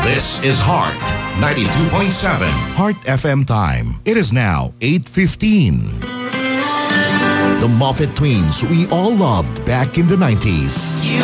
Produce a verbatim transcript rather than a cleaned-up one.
This is Heart ninety-two point seven. Heart F M time. It is now eight fifteen. The Moffat Twins we all loved back in the nineties. You